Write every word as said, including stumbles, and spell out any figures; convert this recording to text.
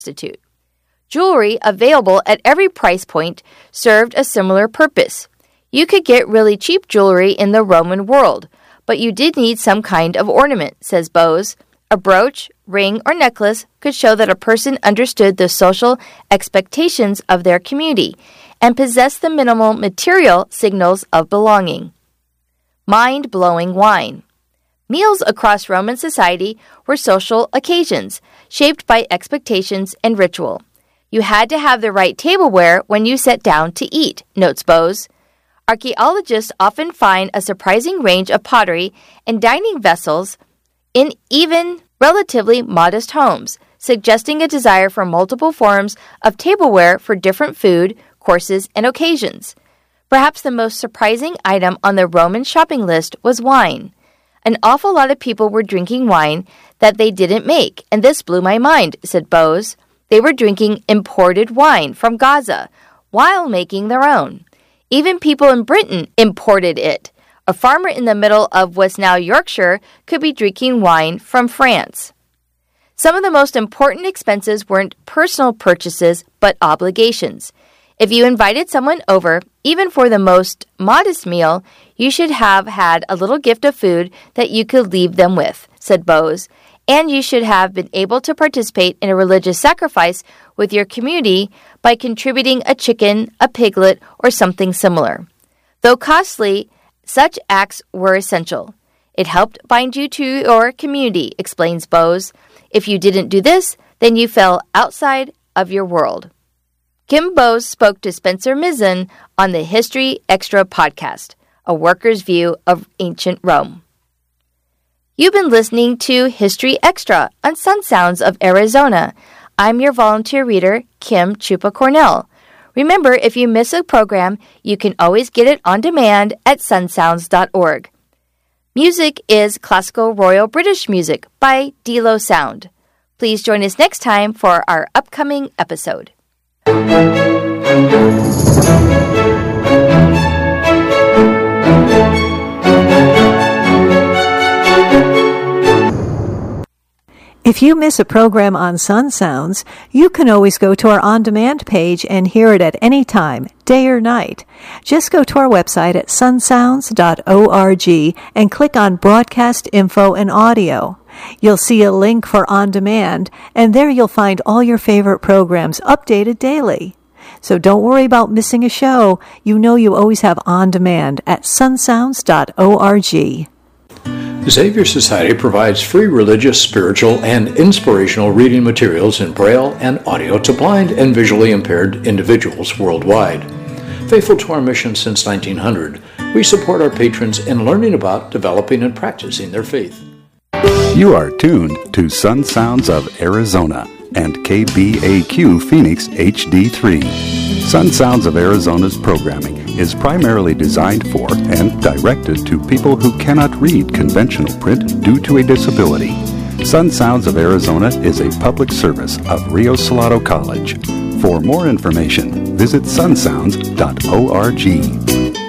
prostitute. Jewelry available at every price point served a similar purpose. You could get really cheap jewelry in the Roman world, but you did need some kind of ornament, says Bose. A brooch, ring, or necklace could show that a person understood the social expectations of their community and possessed the minimal material signals of belonging. Mind-blowing wine. Meals across Roman society were social occasions, shaped by expectations and ritual. You had to have the right tableware when you sat down to eat, notes Bose. Archaeologists often find a surprising range of pottery and dining vessels in even relatively modest homes, suggesting a desire for multiple forms of tableware for different food, courses, and occasions. Perhaps the most surprising item on the Roman shopping list was wine. An awful lot of people were drinking wine that they didn't make, and this blew my mind, said Bose. They were drinking imported wine from Gaza while making their own. Even people in Britain imported it. A farmer in the middle of what's now Yorkshire could be drinking wine from France. Some of the most important expenses weren't personal purchases, but obligations. If you invited someone over, even for the most modest meal, you should have had a little gift of food that you could leave them with, said Bose, and you should have been able to participate in a religious sacrifice with your community by contributing a chicken, a piglet, or something similar. Though costly, such acts were essential. It helped bind you to your community, explains Bose. If you didn't do this, then you fell outside of your world. Kim Bose spoke to Spencer Mizzen on the History Extra podcast, a worker's view of ancient Rome. You've been listening to History Extra on Sun Sounds of Arizona. I'm your volunteer reader, Kim Chupa Cornell. Remember, if you miss a program, you can always get it on demand at sun sounds dot org. Music is Classical Royal British Music by Dilo Sound. Please join us next time for our upcoming episode. If you miss a program on Sun Sounds, you can always go to our on-demand page and hear it at any time, day or night. Just go to our website at sun sounds dot org and click on Broadcast Info and Audio. You'll see a link for On Demand, and there you'll find all your favorite programs updated daily. So don't worry about missing a show. You know you always have On Demand at sun sounds dot org. Xavier Society provides free religious, spiritual, and inspirational reading materials in Braille and audio to blind and visually impaired individuals worldwide. Faithful to our mission since nineteen hundred, we support our patrons in learning about, developing, and practicing their faith. You are tuned to Sun Sounds of Arizona and K B A Q Phoenix H D three. Sun Sounds of Arizona's programming is primarily designed for and directed to people who cannot read conventional print due to a disability. Sun Sounds of Arizona is a public service of Rio Salado College. For more information, visit sun sounds dot org.